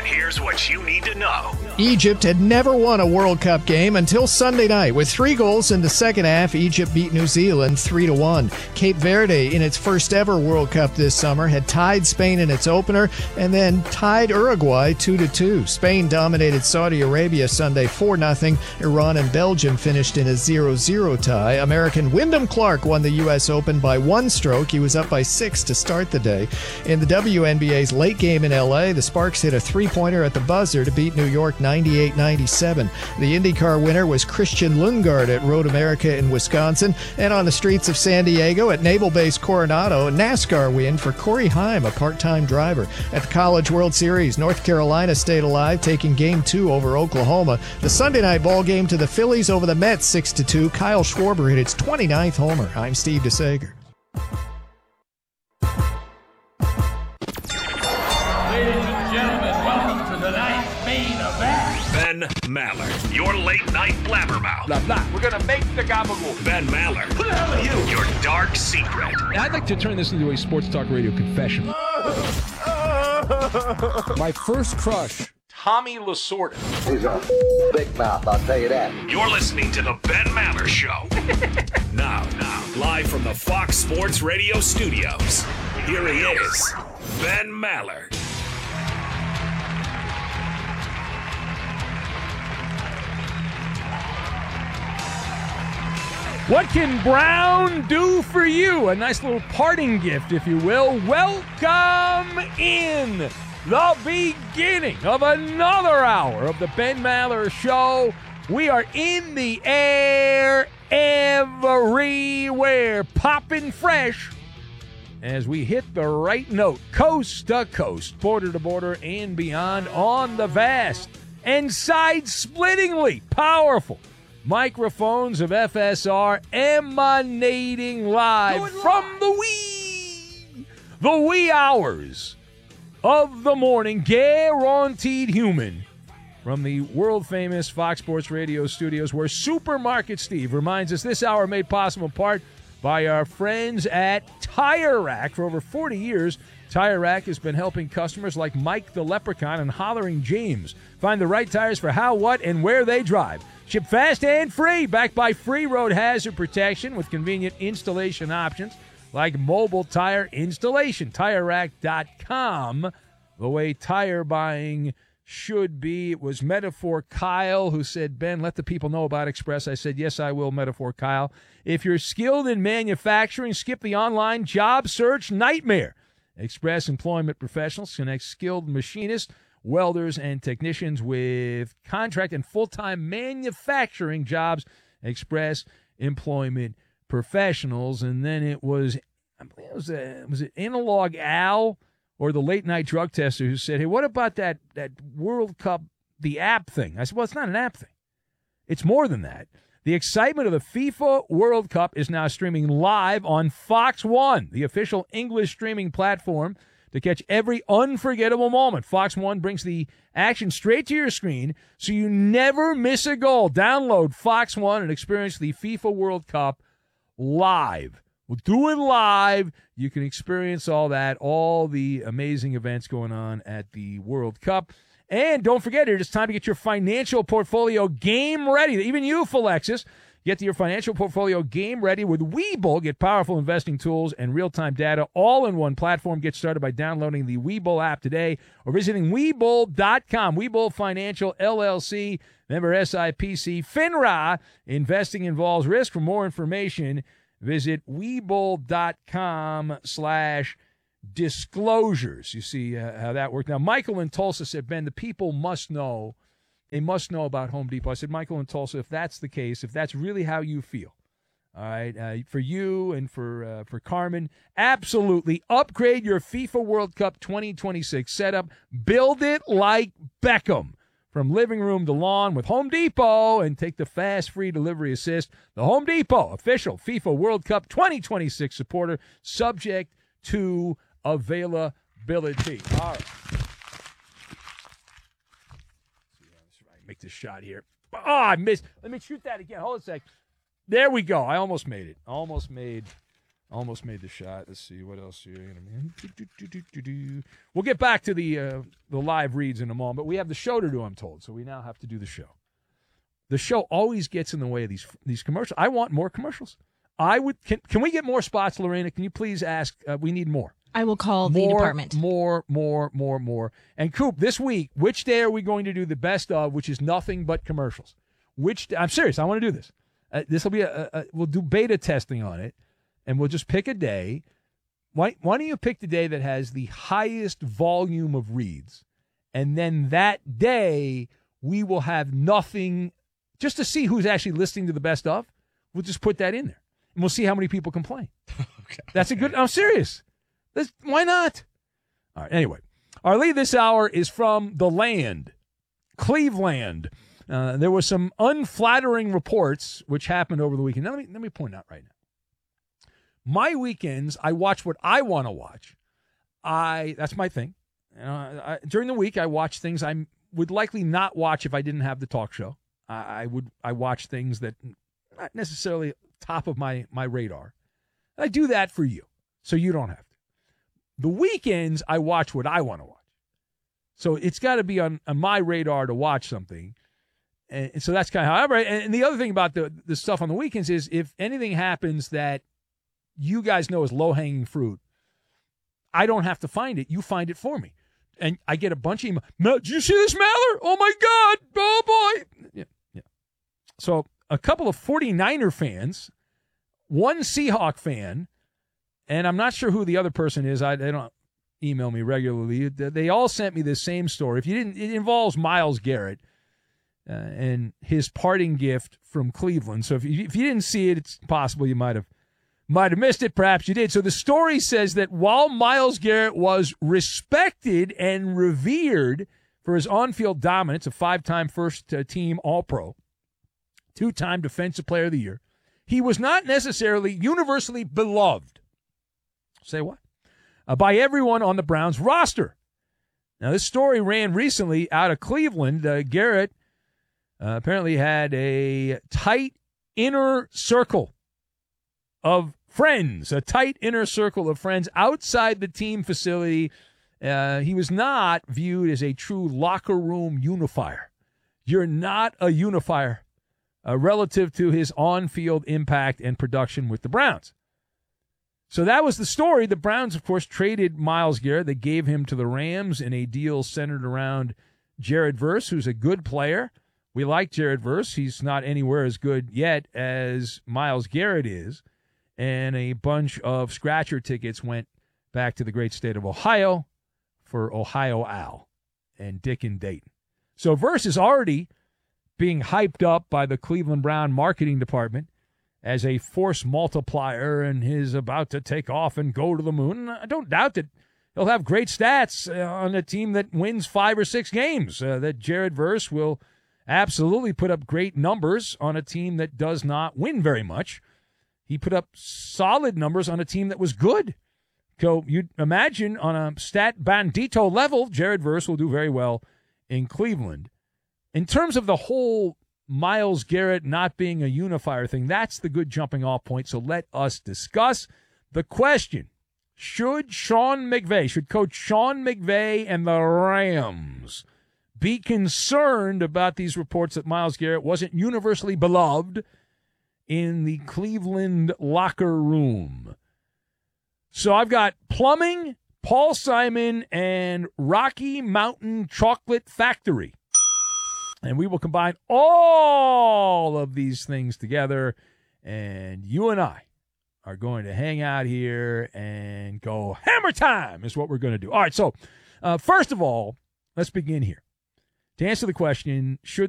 And here's what you need to know. Egypt had never won a World Cup game until Sunday night. With 3 goals in the second half, Egypt beat New Zealand 3-1. Cape Verde, in its first ever World Cup this summer, had tied Spain in its opener and then tied Uruguay 2-2. Spain dominated Saudi Arabia Sunday 4-0. Iran and Belgium finished in a 0-0 tie. American Wyndham Clark won the U.S. Open by 1 stroke. He was up by 6 to start the day. In the WNBA's late game in L.A., the Sparks hit a 3-pointer at the buzzer to beat New York 98-97. The IndyCar winner was Christian Lundgaard at Road America in Wisconsin. And on the streets of San Diego at Naval Base Coronado, a NASCAR win for Corey Heim, a part-time driver. At the College World Series, North Carolina stayed alive, taking Game 2 over Oklahoma. The Sunday night ball game to the Phillies over the Mets 6-2. Kyle Schwarber hit its 29th homer. I'm Steve DeSager. Ben Maller, your late-night blabbermouth. Blah, blah. We're going to make the gabagool. Ben Maller. Who the hell are you? Your dark secret. I'd like to turn this into a sports talk radio confession. My first crush, Tommy Lasorda. He's a big mouth, I'll tell you that. You're listening to the Ben Maller Show. Now, live from the Fox Sports Radio studios, here he is, Ben Maller. what can Brown do for you? A nice little parting gift, if you will. Welcome in the beginning of another hour of the Ben Maller Show. We are in the air everywhere, popping fresh as we hit the right note, coast to coast, border to border, and beyond on the vast and side-splittingly powerful microphones of FSR, emanating live from the wee hours of the morning, guaranteed human, from the world-famous Fox Sports Radio studios, where Supermarket Steve reminds us this hour made possible in part by our friends at Tire Rack. For over 40 years, Tire Rack has been helping customers like Mike the Leprechaun and Hollering James find the right tires for how, what, and where they drive. Ship fast and free, backed by free road hazard protection with convenient installation options like mobile tire installation. TireRack.com, the way tire buying should be. It was Metaphor Kyle who said, Ben, let the people know about Express. I said, yes, I will, Metaphor Kyle. If you're skilled in manufacturing, skip the online job search nightmare. Express Employment Professionals connect skilled machinists, welders, and technicians with contract and full-time manufacturing jobs. Express Employment Professionals. And then it was it Analog Al or the late-night drug tester who said, hey, what about that World Cup, the app thing? I said, well, it's not an app thing. It's more than that. The excitement of the FIFA World Cup is now streaming live on Fox One, the official English streaming platform, to catch every unforgettable moment. Fox One brings the action straight to your screen so you never miss a goal. Download Fox One and experience the FIFA World Cup live. We'll do it live. You can experience all that, all the amazing events going on at the World Cup. And don't forget, it's time to get your financial portfolio game ready. Even you, Philexis, get your financial portfolio game ready with Webull. Get powerful investing tools and real-time data all in one platform. Get started by downloading the Webull app today or visiting Webull.com. Webull Financial, LLC, member SIPC, FINRA. Investing involves risk. For more information, visit Webull.com/disclosures. You see how that worked. Now, Michael in Tulsa said, Ben, the people must know. They must know about Home Depot. I said, Michael in Tulsa, if that's the case, if that's really how you feel, all right, for you and for Carmen, absolutely upgrade your FIFA World Cup 2026 setup. Build it like Beckham. From living room to lawn with Home Depot, and take the fast free delivery assist. The Home Depot official FIFA World Cup 2026 supporter, subject to availability. All right. Make this shot here. Oh, I missed. Let me shoot that again. Hold on a sec. There we go. I almost made it. Almost made Almost made the shot. Let's see what else here. We'll get back to the live reads in a moment, but we have the show to do, I'm told, so we now have to do the show. The show always gets in the way of these commercials. I want more commercials. Can we get more spots, Lorena? Can you please ask? We need more. I will call the department. More. And Coop, this week, which day are we going to do the best of, which is nothing but commercials? I'm serious. I want to do this. This will be we'll do beta testing on it, and we'll just pick a day. Why don't you pick the day that has the highest volume of reads, and then that day we will have nothing, just to see who's actually listening to the best of. We'll just put that in there, and we'll see how many people complain. Okay. That's a good. I'm serious. Why not? All right. Anyway, our lead this hour is from the land, Cleveland. There were some unflattering reports which happened over the weekend. Now, let me point out right now. My weekends, I watch what I want to watch. That's my thing. During the week, I watch things I would likely not watch if I didn't have the talk show. I watch things that not necessarily top of my radar. I do that for you, so you don't have to. The weekends, I watch what I want to watch. So it's got to be on my radar to watch something. And so that's kind of how I operate. And the other thing about the stuff on the weekends is if anything happens that you guys know is low-hanging fruit, I don't have to find it. You find it for me. And I get a bunch of emails. Did you see this, Maller? Oh, my God. Oh, boy. Yeah. So a couple of 49er fans, one Seahawk fan, and I'm not sure who the other person is. They don't email me regularly. They all sent me this same story. It involves Myles Garrett and his parting gift from Cleveland. So if you didn't see it, it's possible you might have missed it. Perhaps you did. So the story says that while Myles Garrett was respected and revered for his on-field dominance, a 5-time first-team All-Pro, 2-time Defensive Player of the Year, he was not necessarily universally beloved. Say what? By everyone on the Browns roster. Now, this story ran recently out of Cleveland. Garrett apparently had a tight inner circle of friends, outside the team facility. He was not viewed as a true locker room unifier. You're not a unifier relative to his on-field impact and production with the Browns. So that was the story. The Browns, of course, traded Myles Garrett. They gave him to the Rams in a deal centered around Jared Verse, who's a good player. We like Jared Verse. He's not anywhere as good yet as Myles Garrett is. And a bunch of scratcher tickets went back to the great state of Ohio for Ohio Al and Dick and Dayton. So Verse is already being hyped up by the Cleveland Brown marketing department as a force multiplier, and he's about to take off and go to the moon. I don't doubt that he'll have great stats on a team that wins 5 or 6 games, that Jared Verse will absolutely put up great numbers on a team that does not win very much. He put up solid numbers on a team that was good. So you'd imagine on a stat bandito level, Jared Verse will do very well in Cleveland. In terms of the whole Myles Garrett not being a unifier thing, that's the good jumping off point. So let us discuss the question. Should Coach Sean McVay and the Rams be concerned about these reports that Myles Garrett wasn't universally beloved in the Cleveland locker room? So I've got plumbing, Paul Simon, and Rocky Mountain Chocolate Factory. And we will combine all of these things together, and you and I are going to hang out here and go hammer time is what we're going to do. All right, so first of all, let's begin here. To answer the question, should